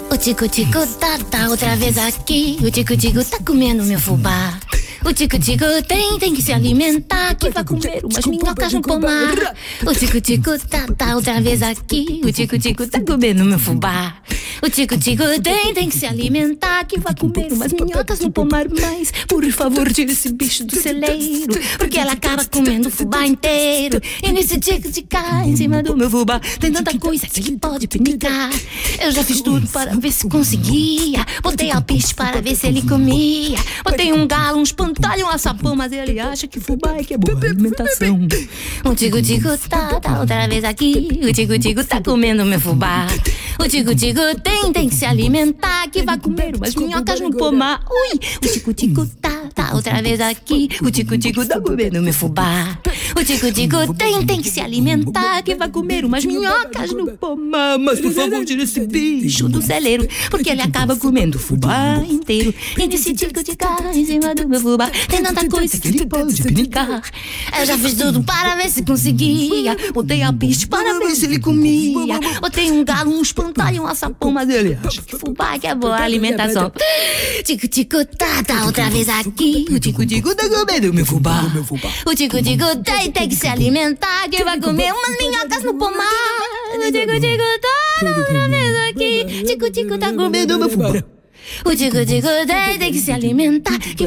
O tico-tico tá outra vez aqui. O tico-tico tá comendo meu fubá. O tico-tico tem que se alimentar, que vai comer umas minhocas no pomar. O tico-tico tá outra vez aqui. O tico-tico tá comendo meu fubá. O tico-tico tem que se alimentar, que vai comer umas minhocas no pomar. Mas, por favor, tira esse bicho do celeiro, porque ela acaba comendo o fubá inteiro. E nesse tico-tico em cima do meu fubá tem tanta coisa que ele pode pinicar. Eu já fiz tudo para ver se conseguia. Botei alpiste para ver se ele comia. Botei um galo, um espantalho, um açapão, mas ele acha que fubá é que é boa alimentação. O tico-tico tá outra vez aqui. O tico-tico tá comendo meu fubá. O tico-tico tem que se alimentar, que vai comer umas minhocas no pomar. Ui, o tico-tico tá outra vez aqui. O tico-tico tá comendo meu fubá. O tico-tico tem que se alimentar, que vai comer umas minhocas no pomar. Mas por favor, tira esse bicho do celeiro, porque ele acaba comendo o fubá inteiro. E nesse tico-tico em cima do meu fubá tem tanta coisa que ele pode pinicar. Eu já fiz tudo para ver se conseguia. Botei a piste para ver se ele comia. Botei um galo, um espantalho, um açapão, mas ele acha que fubá que é boa alimentação. Tico-tico tá outra vez aqui. O tico-tico tá comendo meu fubá. O tico-tico tem que se alimentar, que vai comer umas minhocas no pomar. O tico-tico tá outra vez aqui. Tico-tico tá comendo meu fubá. O tico-tico tem que se alimentar, que